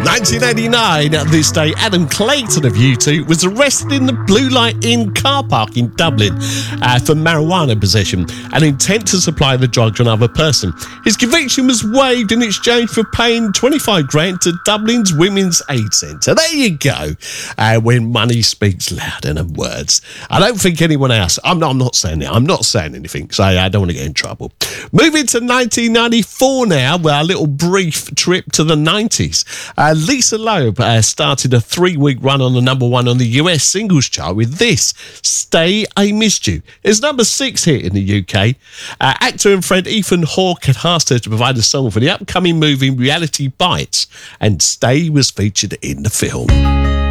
1989, at this day, Adam Clayton of U2 was arrested in the Blue Light Inn car park in Dublin for marijuana possession and intent to supply the drug to another person. His conviction was waived in exchange for paying 25 grand to Dublin's Women's Aid Centre. There you go. When money speaks louder than words. I don't think anyone else. I'm not saying it. I'm not saying anything, so I don't want to get in trouble. Moving to 1994 now, with a little brief trip to the 90s. Lisa Loeb started a 3-week run on the number one on the US singles chart with this, Stay I Missed You. It's number 6 hit in the UK. Actor and friend Ethan Hawke had asked her to provide a song for the upcoming movie Reality Bites, and Stay was featured in the film.